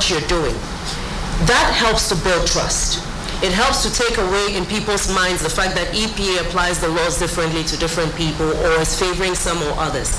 what you're doing. That helps to build trust. It helps to take away in people's minds the fact that EPA applies the laws differently to different people or is favoring some or others.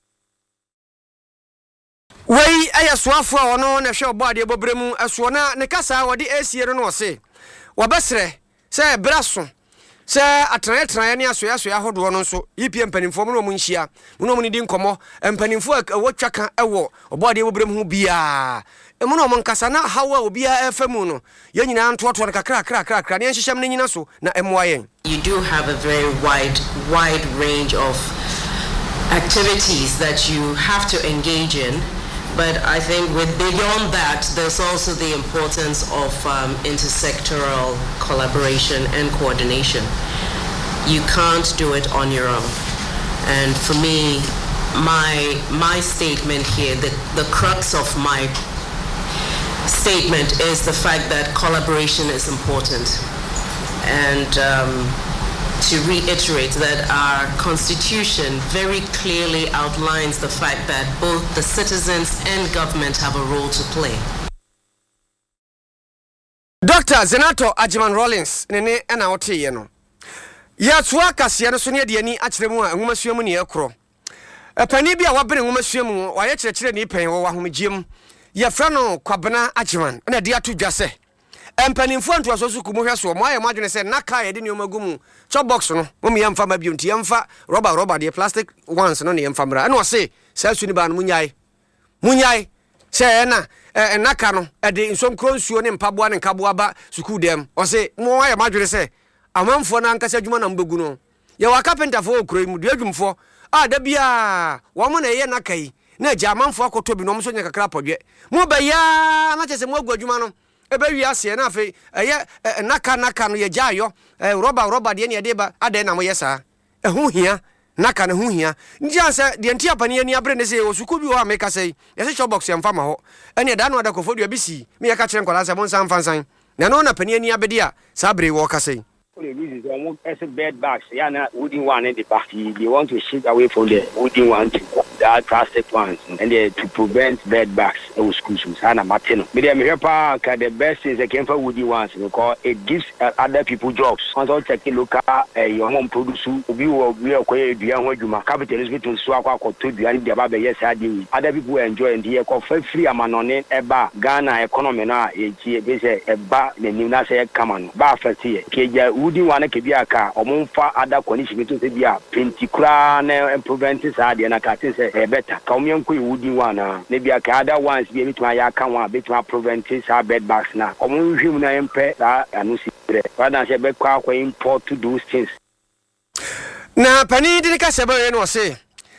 Wei ayaswafo a ono na hwe obade bobremu aso na ne kasa wode asiere no se wabesre se braso se atran ne aso ahodo no nso EPA mpanimfo mo no mu nhia mo no mu di nkomo mpanimfo wotwaka ewo obade bobremu ho bia mo no mo nkasa na hawa obia efemu no ye nyina ntoto kakra ne nhyehyam ne nyina so na emoayen. You do have a very wide range of activities that you have to engage in. But I think beyond that, there's also the importance of intersectoral collaboration and coordination. You can't do it on your own. And for me, my statement here, the crux of my statement is the fact that collaboration is important. And to reiterate that our constitution very clearly outlines the fact that both the citizens and government have a role to play. Dr. Zenato Ajiman Rollins nene ena wote ye no. Ya tuwa kase no so ne de ani akire mu a nwomasuamu ne ekro. Epani bia wabere nwomasuamu wa ye kirekire ne pen wo wahomgiem. Ye fra no Kwabena Ajiman na de atu dwase. Empanimfo nto asoso kumu hweso mo ayɛ madwene sɛ naka yɛ de ne omagumu chop box no mo me yamfa ma biunti yamfa rubber de plastic ones no ne yamfa mra na ɔse saa su ni ba no munyai sɛ na naka no de nsonkro nsuo ne mpaboa ne nkaboa ba suku dem ɔse mo ayɛ madwene sɛ amanfo na ankasa adwuma na mbegu no yɛ wa carpenter fo okuro mu duadwumfo a da bia wo mo na yɛ naka yi na agya amanfo akoto bi no mo so nya kakra podwe mo ba ya na kyese mo agu adwuma no ebe wi ase na afi naka no ye gyayo rubber de ne de ba ade na mo yesa ehu hia naka ne hu hia njianse de ntia pani ani abre ne se osuku bi ho ameka sei yese shop box yamfa ma ho ene da no ada kofodua bisi me ya ka kire nkwala se mo nsan fansan na no na pani ani abede a sa bre wo ka sei. This is almost as a bed bags. Yeah, not wooden one in the back. They want to shift away from the wooden one to the plastic ones, and to prevent bed bags. It was crucial. Hana Martino. But the best is the came for wooden ones because it gives other people jobs. Also, check the local your home produce. We are quite beyond you. Capitalism to swap to be the Baba. Yes, I do. Other people enjoy and here for free. I'm on it. Eba Ghana economy now. It's a bar. The new nasa come on. Bar first here. Woody one kebiaka omonfa ada condition to bia pentikura na improvement saade na ka tin say better ka omienko woody one na bia ka ada ones bia bituma ya ka one bituma prevent sa bed bags na omonhwem na empe sa anu sibre rather say be kwa import to those things na pani de ka sebe no say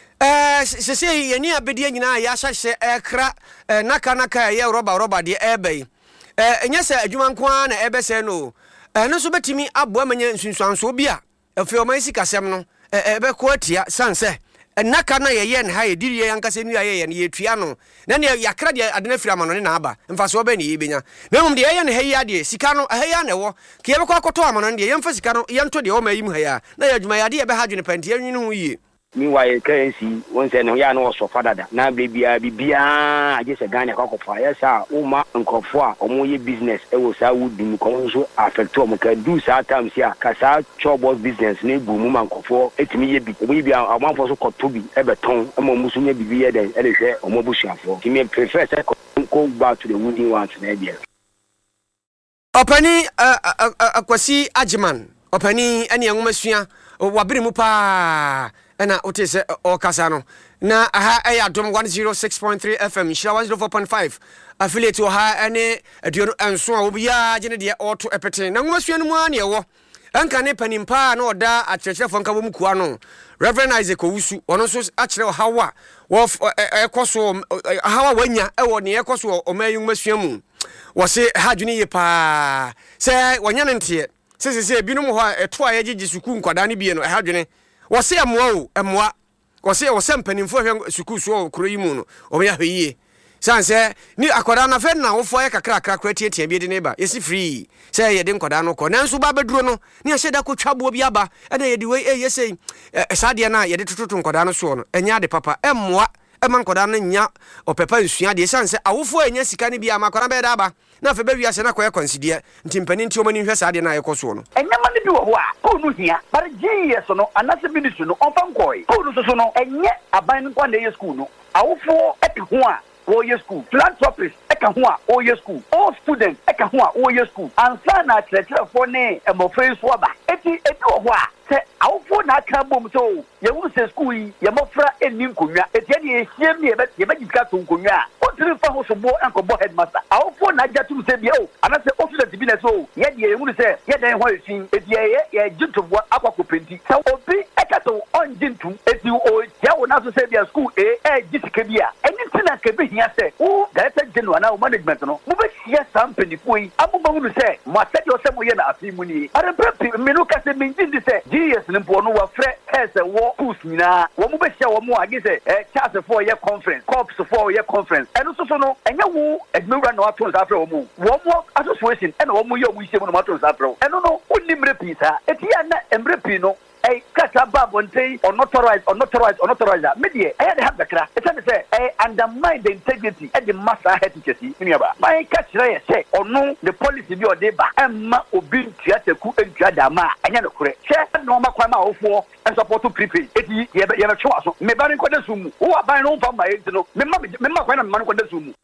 se yeni abedi nyina ya hyehye ekra naka ye rubber de ebe enye se adwuma nko na ebe se no no so betimi aboa manya nsunsuanso bia afi o man sikasem no ebe ko atia sanse naka na ye ne ha ye diriye yankase nu ye ne yetua no na ne yakra de adena fira ma no ne na aba mfaso oba ne yebenya na mum de ye ne ha yi ade sika no ha ya ne wo ke ye ko akoto ama no de ye mfa sika no ye nto de o ma yim ha ya na ya adwuma ya de ye be ha dwene panti anwini ho yi. Meanwhile, currency, one said, no, ya no, so father. Now, baby, I just a Ghana cock of fire, sir, Oma, and Kofwa, or more business. It was I would be also affect Tom, can do sometimes here, Casa, Chobos business, neighbor, Mum, Kofo, 8 million, maybe a one for so called to be Everton, and Musume be here, then, or Mobusha for. He may prefer to go back to the wooden ones, maybe. Opani, Akwasi Ajiman, Opani, any young Messia, or Wabirimupa. Na otese okasa no na aha ayadom 106.3 FM shira 104.5 affiliate o ha ene aduo enso a obia gene de auto epete na nwasua no mu ane ewo anka ne panimpa na oda akyerɛkyerɛfo nka bom kuwa no Reverend Isaac Owusu ono so akyerɛ hawa wo ekoso hawa wanya ewo ne ekoso omayun masua mu wo se hadwene ye pa se wonya ne ntie se binom ho eto a yegigi suku nkwada ne bie no hadwene wose emwa wose mpanimfo hwe suku so kuro yi mu no omeya hweye sanse ni akwada na fe na wo fo ye kakra tietia bi de ne ba yesi free se ye de nkwada no ko nanso ba beduro no ni ahyeda ko twabo bi aba na ye de we yesi sade na ye de tototo nkwada no so no enya de papa emwa ɛma nkɔda no nya ɔpepa nsua de ɛsan sɛ awofo anya sika no bi ama akɔda bɛyɛ da aba na afɛ bɛ wiase na kɔyɛ kwansideɛ nti mpani nti ɔmani hwɛ saa deɛ na ayɛkɔ so no ɛnyɛma no bi wɔ hɔ a kɔɔ no hia bare GES no anase ministry no ɔmfa nkɔe kɔɔ no so no ɛnyɛ aban no nkwa na ɛyɛ school no awofo ɛte ho a wɔyɛ school philanthropist ɛka ho a wɔyɛ school all students ɛka ho a wɔyɛ school ansa na akyerɛkyerɛfoɔ ne mmɔfra yi so aba eti ebi wɔ hɔ a sɛ awofo na aka bom sɛ o yɛwu sɛ school yi yɛmmɔfra ɛnni nkonnwa eti ɛde yɛhyia mu yɛbɛgye sika to nkonnwa a ɔtiri fa ho so bo ɛnkɔbɔ headmaster awofo na agya tum sɛ bia o anasɛ o student bi na sɛ o yɛde yɛwu sɛ yɛdan hɔ ɛfin eti yɛgye ntomboa akɔkɔ penti sɛ obi ɛka sɛ ɔngye ntom eti ɔtia wo na so sɛ bia school ɛgye sika bi a ɛne ntina kɛbi hia sɛ wo director general na wo management no mobɛhyia saa mpanimfoɔ yi amoma hunu sɛ mo asɛdeɛ ɔsɛ moyɛ na afei mu nie aremprɛ menu ka sɛ mengye ndi sɛ GES no mpoɔ no wɔfrɛ hɛ sɛ wɔ schools nyinaa wɔ mo bɛhyia wɔ mo agye sɛ charlefoɔ yɛ conference corpsfoɔ yɛ conference ɛno so no ɛnyɛ wo adwumawura na wato nsa frɛ wɔ mo association ɛna wɔ mo yɛ ɔmo hyia mu na wato nsa frɛ wo ɛno no wonni mmerɛ pii saa ɛti yɛ na mmerɛ pii no kasa ba bonte unauthorized media I had have the crack it's say undermine the integrity at the master head teachers niaba my catch say or no the policy bi o dey ba emma obi ntuateku entuadama anya no kure share no makwa ma ofo and support to prepay eti ye be twa so me ba nkoda sumu wo aban no mfa ma enti no me ma kwa na me ma nkoda sumu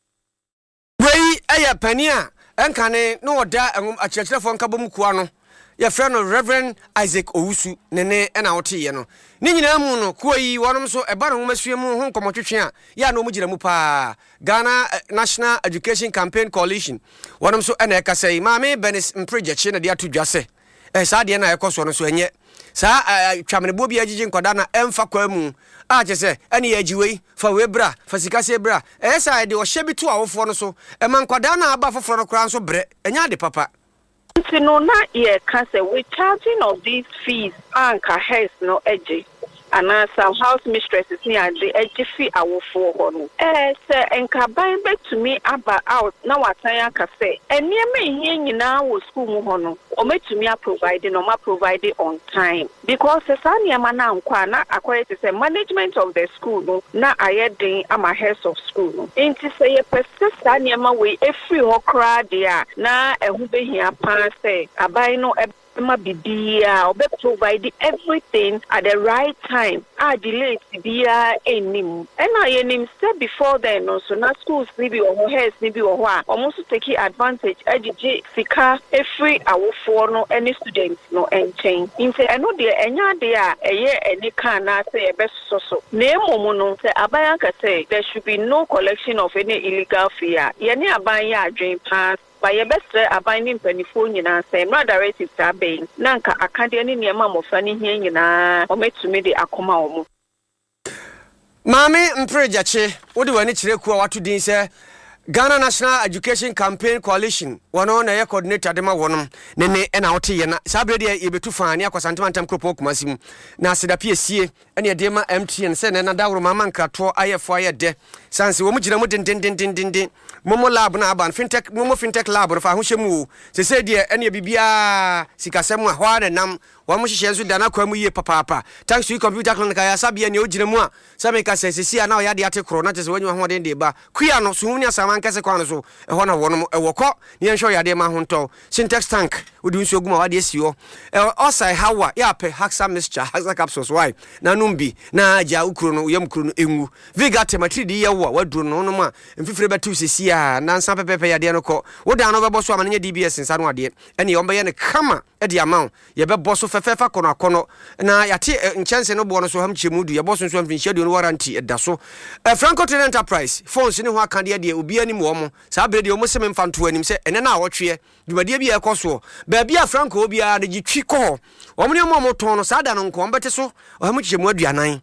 wei aya pani a enkane no oda akyerɛkyerɛfo nkabom kuwa no your friend Reverend Isaac Owusu nene na wote ye no ni nyina mu no ko yi wonom so eba no homasua mu ho nkomotwetwe a ya no mu gyina mu pa Ghana National Education Campaign Coalition wonom so na ekasai maame Benis Mprejeche na de atodwa se saa de na ekoso no so enye saa twamenebo bi agige nkoda na emfa kwa mu a che se ene ya agiwei fa webra fa sikase bra saa de o hye bi to awofo no so ema nkoda na aba foforo no kra so bre enya de papa no na ye can say we charging of these fees and has no edge and some house mistresses near the edge fee our for hono say enka ban back to me about out na watanya ka say ene me here nyina wo school mu hono o metumi a providing no ma providing on time because sania mana nkwa na akwai to say management of the school no na ayedin ama heads of school no enti say ye persist sania ma we every hokra dia na ehu behia pa say abai no ma bibia obe provide everything at the right time delay bia enim and I enim say before then no so na schools ni bi o heads ni bi o ho a almost take advantage agigi sika every awofo no any students no enchain inte eno de enya de a eye eni kan na say e be so na emomu no say aban ka say there should be no collection of any illegal fee ye ni aban ya adwen pass by your best abiding pennyphone, same directive tabing, Nanka, Acadian near Mamma Fanny here, or made to me the Acoma. Mammy Mprejeche, what do I need to require what to do, sir? Ghana National Education Campaign Coalition, one on a coordinator, Dema Wonum, Nene and Auti, and Sabrina, you be too fine, Yakosantam Kropo Masim, Nasida PSC, and your Dema MT and Sen and Adaro Mamanka, to IFY de Sansi, Womujin, din. Momo lab na ban fintech lab fa ho hyemu se se de ene bibia sikasem a hwa na nam wa mo hye so dana kwa mu ye papa thanks to computer clinic ya sabia ne ogina mu a sabe ka se sisi na ya de ate kro na te se wanyu ho den de ba kuya no so hu ni asaman kase kwa no so e ho na wono e wokọ ne enhwe ya de ma ho nto syntax tank odi nsu oguma wa de esio osai hawa ya pe haxa mixture haxa capsules why na numbi na ja ukro no yam kro no engu viga tematri de ye wo waduro no no ma mfifire betu sisi a nansa pepepe ya de no ko woda no bebo so amane DBS nsa no ade ene yombe ye ne kama e de amount ye bebo so fefefa kono na yate nchense no bo no so ham chemudu ye bo so so mfinhia de no warranty e da so Franco Trade Enterprise phones ni ho akande de obi anim wo mo sa bre de o mo se memfanto anim se ene na awotwe dwumade bia ekoso ba bia Franco obi a de gitwi ko wo mo ne mo ton no sa da no nko mbete so o ham chemu aduanan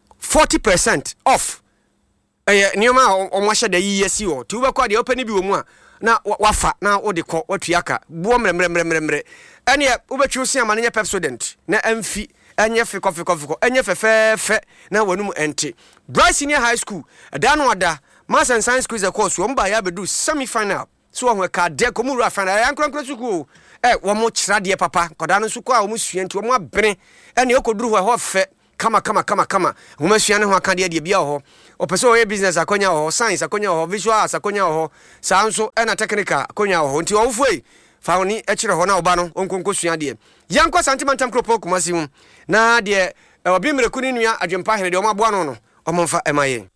40% off nioma o mo hye da yiyesi o ti wo bekwa de opani bi wo mu a na wafa na wo de ko watuaka buo mremre ene wo betwu se amane nye Pepsodent na amfi enye fiko enye fefefe na wanum ente Bryce Senior High School da no ada Mass and Science Quiz course wo mba ya bedu semi final so wo ka de komuru final ya nkronkro suku wo mo kyira de papa koda no suku a wo mo sua nti wo mo abene ene okoduru ho fe kama homa sua ne ho aka de bia ho opese o business akonya ho science akonya ho visual arts akonya ho saa nso na technical akonya ho nti wo foi fa oni e kire ho na oba no onkonko sua de yankwa santimantam kropo kumasi mu na de obi mreku ni nua adwempa here de o maboa no no o momfa emaye